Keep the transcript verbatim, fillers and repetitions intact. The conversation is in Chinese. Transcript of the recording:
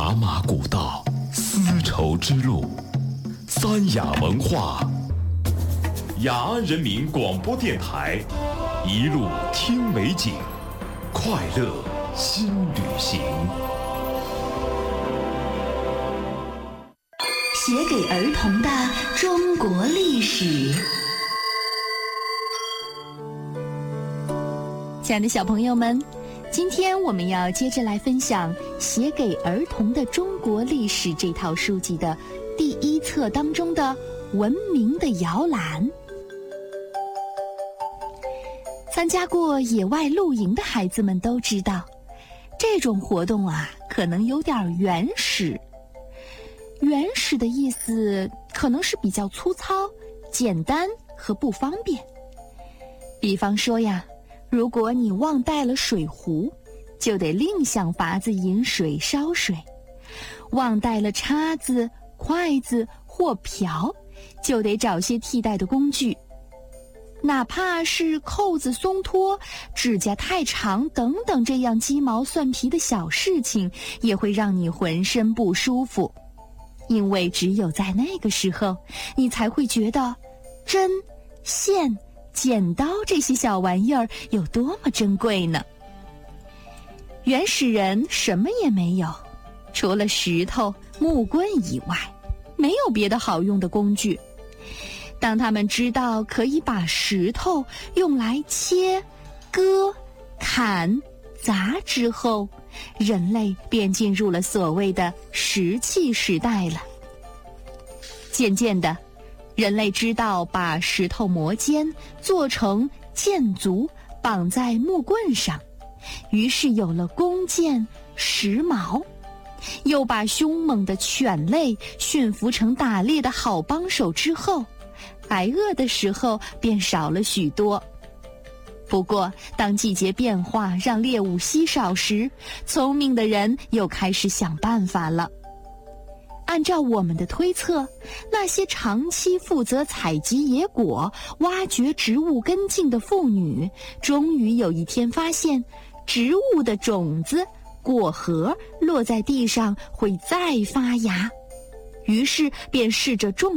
茶马古道，丝绸之路，三雅文化，雅安人民广播电台，一路听美景，快乐新旅行。 写给儿童的中国历史。亲爱的小朋友们，今天我们要接着来分享《写给儿童的中国历史》这套书籍的第一册当中的文明的摇篮。参加过野外露营的孩子们都知道，这种活动啊，可能有点原始。原始的意思可能是比较粗糙、简单和不方便。比方说呀，如果你忘带了水壶，就得另想法子饮水烧水；忘带了叉子、筷子或瓢，就得找些替代的工具。哪怕是扣子松脱、指甲太长等等这样鸡毛蒜皮的小事情，也会让你浑身不舒服。因为只有在那个时候，你才会觉得针、线、剪刀这些小玩意儿有多么珍贵呢。原始人什么也没有，除了石头、木棍以外，没有别的好用的工具。当他们知道可以把石头用来切、割、砍、砸之后，人类便进入了所谓的石器时代了。渐渐的，人类知道把石头磨尖，做成箭足，绑在木棍上，于是有了弓箭、石矛。又把凶猛的犬类驯服成打猎的好帮手之后，挨饿的时候便少了许多。不过，当季节变化让猎物稀少时，聪明的人又开始想办法了。按照我们的推测，那些长期负责采集野果、挖掘植物根茎的妇女，终于有一天发现，植物的种子、果核落在地上会再发芽，于是便试着种